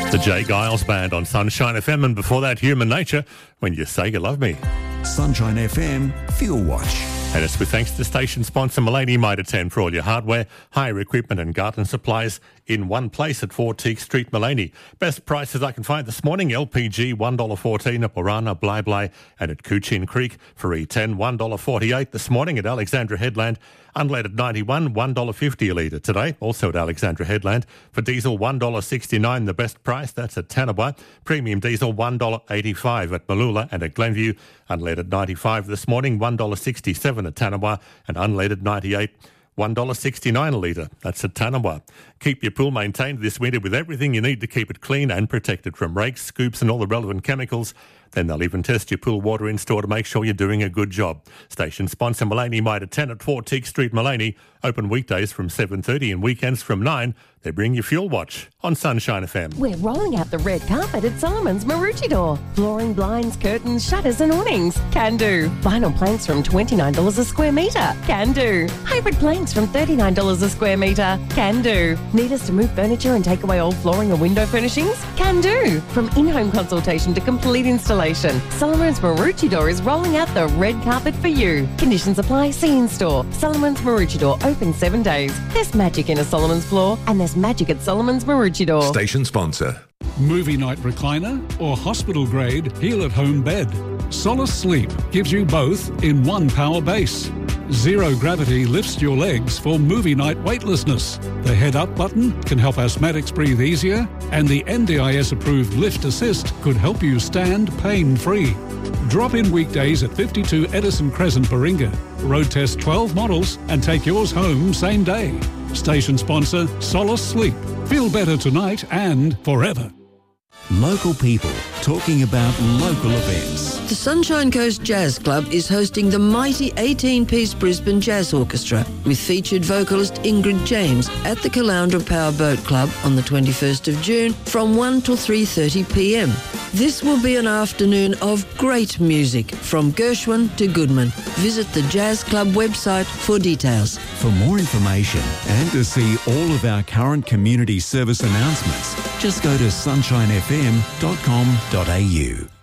The Jay Giles Band on Sunshine FM, and before that, Human Nature, When You Say You Love Me. Sunshine FM Fuel Watch. And it's with thanks to station sponsor Mullany Mitre 10 for all your hardware, hire equipment and garden supplies in one place at 4 Teague Street, Mullany. Best prices I can find this morning, LPG $1.14 at Warana, Bly and at Coochin Creek. For E10, $1.48 this morning at Alexandra Headland. Unleaded 91, $1.50 a litre today, also at Alexandra Headland. For diesel, $1.69, the best price, that's at Tanaba. Premium diesel, $1.85 at Malula and at Glenview. Unleaded 95 this morning, $1.67 at Tanaba, and unleaded 98, $1.69 a litre. That's at Tanaba. Keep your pool maintained this winter with everything you need to keep it clean and protected from rakes, scoops and all the relevant chemicals. Then they'll even test your pool water in store to make sure you're doing a good job. Station sponsor Mullany Mitre 10 at 4 Teague Street, Mullany. Open weekdays from 7:30 and weekends from 9. They bring you Fuel Watch on Sunshine FM. We're rolling out the red carpet at Solomon's Maroochydore. Flooring, blinds, curtains, shutters and awnings. Can do. Vinyl planks from $29 a square metre. Can do. Hybrid planks from $39 a square metre. Can do. Need us to move furniture and take away old flooring and window furnishings? Can do. From in-home consultation to complete installation, Solomon's Maroochydore is rolling out the red carpet for you. Conditions apply. See in store. Solomon's Maroochydore, open 7 days. There's magic in a Solomon's floor, and there's magic at Solomon's Maroochydore. Station sponsor. Movie night recliner or hospital grade Heal at Home bed. Solace Sleep gives you both in one power base. Zero gravity lifts your legs for movie night weightlessness. The head up button can help asthmatics breathe easier, and the NDIS approved lift assist could help you stand pain free. Drop in weekdays at 52 Edison Crescent, Baringa. Road test 12 models and take yours home same day. Station sponsor Solace Sleep. Feel better tonight and forever. Local people talking about local events. The Sunshine Coast Jazz Club is hosting the mighty 18-piece Brisbane Jazz Orchestra with featured vocalist Ingrid James at the Caloundra Power Boat Club on the 21st of June from 1 till 3:30 p.m. This will be an afternoon of great music from Gershwin to Goodman. Visit the Jazz Club website for details. For more information and to see all of our current community service announcements, just go to sunshinefm.com.au.